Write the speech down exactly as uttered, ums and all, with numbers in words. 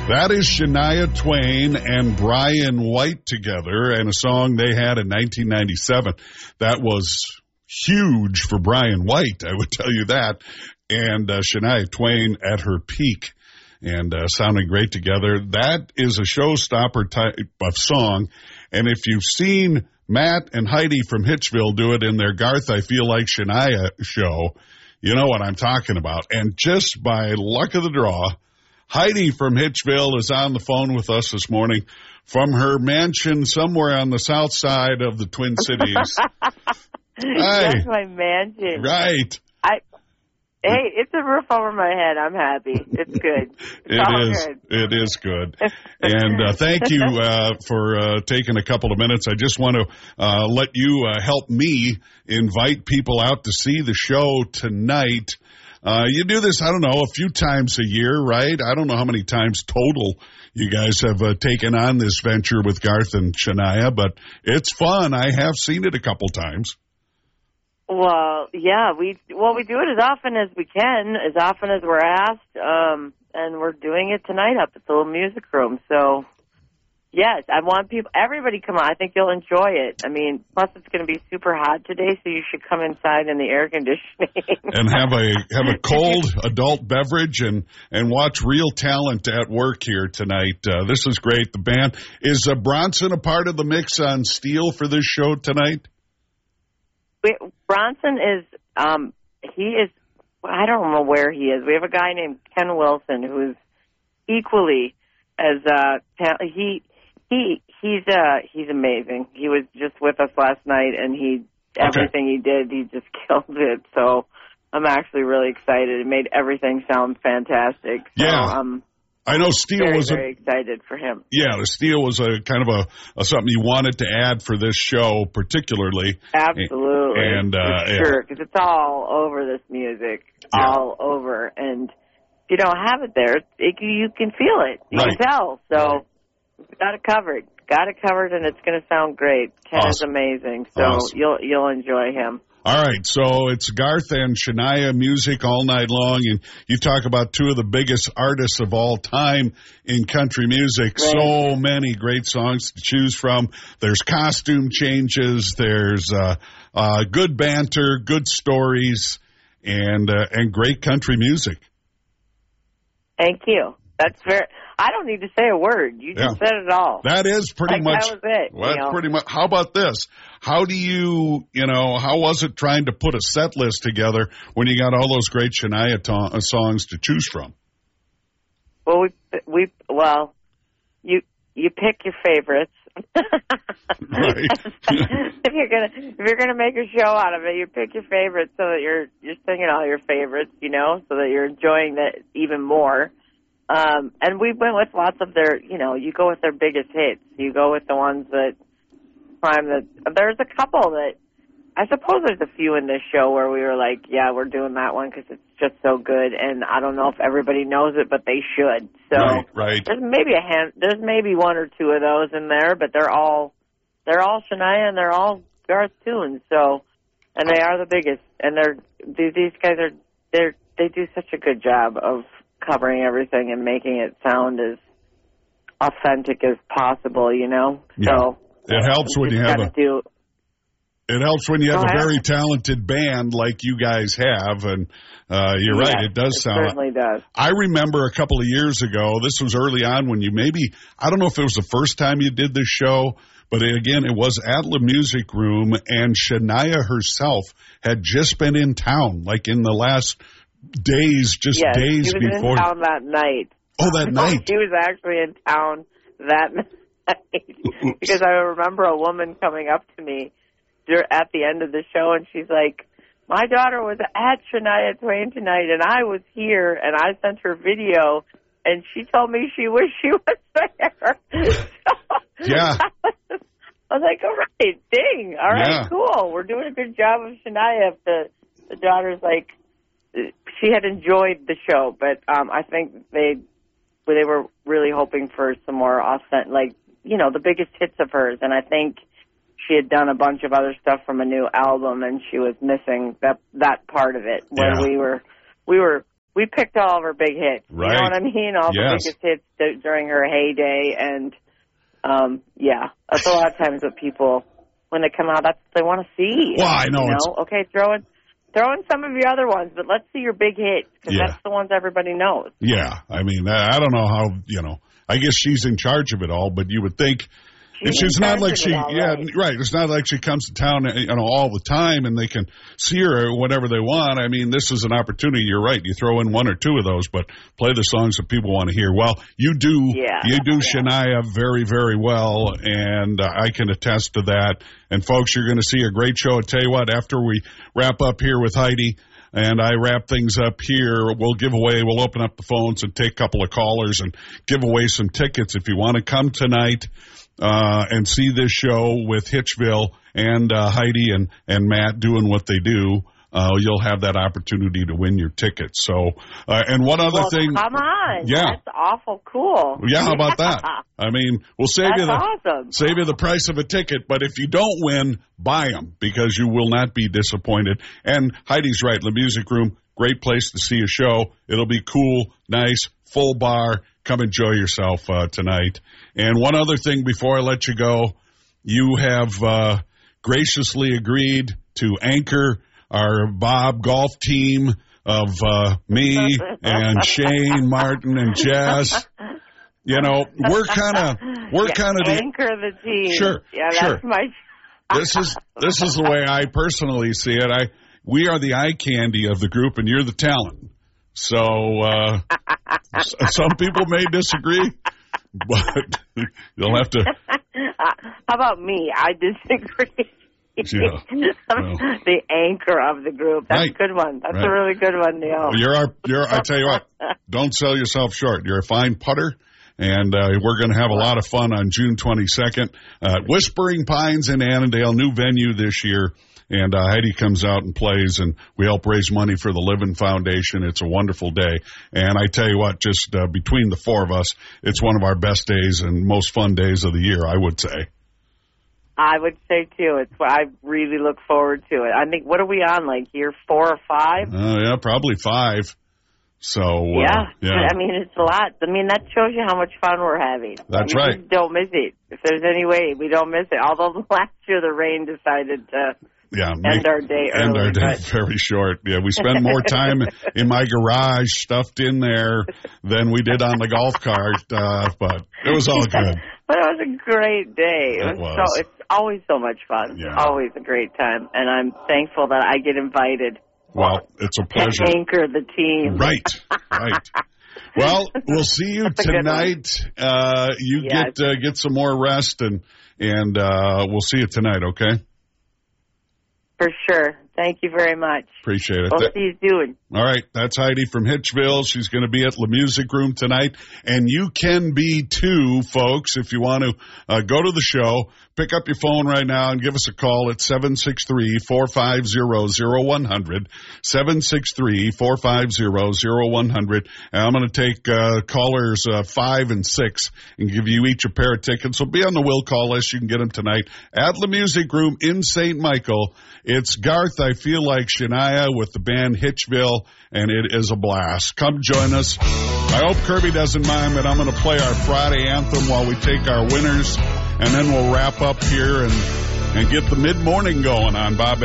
That is Shania Twain and Brian White together, and a song they had in nineteen ninety-seven. That was huge for Brian White, I would tell you that. And uh, Shania Twain at her peak and uh, sounding great together. That is a showstopper type of song. And if you've seen Matt and Heidi from Hitchville do it in their Garth I Feel Like Shania show, you know what I'm talking about. And just by luck of the draw, Heidi from Hitchville is on the phone with us this morning from her mansion somewhere on the south side of the Twin Cities. Hi. That's my mansion. Right. I. Hey, it's a roof over my head. I'm happy. It's good. It's it is. Good. It is good. And uh, thank you uh, for uh, taking a couple of minutes. I just want to uh, let you uh, help me invite people out to see the show tonight. Uh, you do this, I don't know, a few times a year, right? I don't know how many times total you guys have uh, taken on this venture with Garth and Shania, but it's fun. I have seen it a couple times. Well, yeah, we well we do it as often as we can, as often as we're asked, um, and we're doing it tonight up at the little music room. So, yes, I want people, everybody come on. I think you'll enjoy it. I mean, plus it's going to be super hot today, so you should come inside in the air conditioning and have a have a cold adult beverage and and watch real talent at work here tonight. Uh, this is great. The band is uh, Bronson a part of the mix on steel for this show tonight? We, Bronson is, um, he is, I don't know where he is. We have a guy named Ken Wilson who is equally as, uh, he, he, he's, uh, he's amazing. He was just with us last night and he, everything okay. he did, he just killed it. So I'm actually really excited. It made everything sound fantastic. So, yeah. Um, I know Steel very, was a, very excited for him. Yeah, the Steel was a kind of a, a something you wanted to add for this show, particularly. Absolutely, and uh, for sure, because yeah. it's all over this music, yeah. all over, and if you don't have it there, it, you can feel it, you right. can tell. So we've got it covered, got it covered, and it's going to sound great. Ken awesome. is amazing, so awesome. you'll you'll enjoy him. All right, so it's Garth and Shania music all night long, and you talk about two of the biggest artists of all time in country music. Right. So many great songs to choose from. There's costume changes, there's uh, uh, good banter, good stories, and uh, and great country music. Thank you. That's very. I don't need to say a word. You just yeah. said it all. That is pretty like much. That was it. Well, that's know? pretty much. How about this? How do you, you know, how was it trying to put a set list together when you got all those great Shania to- songs to choose from? Well, we we well, you you pick your favorites. Right. if you're gonna if you're gonna make a show out of it, you pick your favorites so that you're you're singing all your favorites, you know, so that you're enjoying that even more. Um, and we went with lots of their, you know, you go with their biggest hits. You go with the ones that prime that. There's a couple that, I suppose there's a few in this show where we were like, yeah, we're doing that one because it's just so good. And I don't know if everybody knows it, but they should. So right, right. there's maybe a hand, there's maybe one or two of those in there, but they're all, they're all Shania and they're all Garth tunes. So, and they are the biggest. And they're, these guys are, they're, they do such a good job of covering everything and making it sound as authentic as possible, you know? Yeah. So it helps when you have a do, it helps when you have Go a ahead. very talented band like you guys have, and uh you're yes, right, it does it sound certainly does. I remember a couple of years ago, this was early on when you maybe, I don't know if it was the first time you did this show, but it, again, it was at the Music Room, and Shania herself had just been in town, like in the last days, just yes, days she was before. in town that night. Oh, that night. She was actually in town that night. Because I remember a woman coming up to me at the end of the show, and she's like, my daughter was at Shania Twain tonight, and I was here, and I sent her video, and she told me she wished she was there. So yeah. I was like, all right, ding. All right, yeah. cool. We're doing a good job of Shania. If the, the daughter's like, she had enjoyed the show, but um, I think they they were really hoping for some more authentic, like, you know, the biggest hits of hers. And I think she had done a bunch of other stuff from a new album, and she was missing that that part of it. Where yeah. we were we were we picked all of her big hits. Right. You know what I mean? All Yes. the biggest hits d- during her heyday, and um, yeah, that's a lot of times what people, when they come out, that's what they want to see. Well, I know. You It's, know? Okay, throw in, throw in some of your other ones, but let's see your big hits, because Yeah. that's the ones everybody knows. yeah, I mean, I I don't know how, you know, I guess she's in charge of it all, but you would think, She's it's in not charge like of she, it all, yeah, right. right. It's not like she comes to town, you know, all the time, and they can see her whenever they want. I mean, this is an opportunity. You're right. You throw in one or two of those, but play the songs that people want to hear. Well, you do, Yeah, you do yeah. Shania very, very well, and uh, I can attest to that. And folks, you're going to see a great show. I tell you what, after we wrap up here with Heidi, and I wrap things up here, we'll give away, we'll open up the phones and take a couple of callers and give away some tickets. If you want to come tonight uh, and see this show with Hitchville and uh, Heidi and, and Matt doing what they do, uh, you'll have that opportunity to win your tickets. So, uh, and one other Well, thing. come on. Yeah. That's awful cool. Yeah, how about that? I mean, we'll save That's you the awesome. save you the price of a ticket, but if you don't win, buy them because you will not be disappointed. And Heidi's right, the music room, great place to see a show. It'll be cool, nice, full bar. Come enjoy yourself uh, tonight. And one other thing before I let you go, you have uh, graciously agreed to anchor our Bob golf team of uh, me and Shane, Martin, and Jess. You know, we're kind of we're Yeah, kind of the anchor the team. Sure, Yeah, that's sure. my. this is this is the way I personally see it. I we are the eye candy of the group, and you're the talent. So uh, s- some people may disagree, but you'll have to. How about me? I disagree. Yeah. Well. The anchor of the group. That's Right. a good one. That's Right. a really good one, Neil. You're our. You're. I tell you what. Don't sell yourself short. You're a fine putter. And uh, we're going to have a lot of fun on June twenty-second uh, at Whispering Pines in Annandale, new venue this year. And uh, Heidi comes out and plays, and we help raise money for the Living Foundation. It's a wonderful day. And I tell you what, just uh, between the four of us, it's one of our best days and most fun days of the year, I would say. I would say, too. It's I really look forward to it. I think, what are we on, like year four or five? Uh, yeah, probably five. So, uh, Yeah. yeah. I mean, it's a lot. I mean, that shows you how much fun we're having. That's we right. just don't miss it. If there's any way, we don't miss it. Although last year the rain decided to Yeah, end make- our day early. End our day but- very short. Yeah, we spend more time in my garage stuffed in there than we did on the golf cart, uh, but it was all good. But it was a great day. It, It was, was. so. It's always so much fun. Yeah. Always a great time, and I'm thankful that I get invited Well, it's a to pleasure. anchor the team. Right, right. Well, we'll see you That's a good one. tonight. Uh, you Yes. get uh, get some more rest, and and uh, we'll see you tonight. Okay, For sure. Thank you very much. appreciate it. We'll Th- see you soon. All right, that's Heidi from Hitchville. She's going to be at the Music Room tonight, and you can be too, folks, if you want to uh, go to the show. Pick up your phone right now and give us a call at seven six three, four five zero, zero one zero zero, seven six three, four five zero, zero one zero zero. And I'm going to take uh, callers uh, five and six and give you each a pair of tickets. So be on the will call list. You can get them tonight at the Music Room in Saint Michael. It's Garth, I Feel Like Shania with the band Hitchville, and it is a blast. Come join us. I hope Kirby doesn't mind, but I'm going to play our Friday anthem while we take our winners, and then we'll wrap up here and, and get the mid-morning going on Bob